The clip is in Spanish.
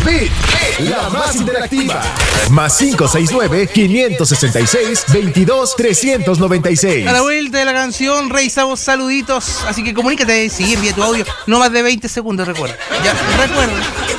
Beat, la más interactiva. Más 569-566-22-396. A la vuelta de la canción revisamos saluditos, así que comunícate, si envía tu audio, no más de 20 segundos, recuerda. Ya, recuerda.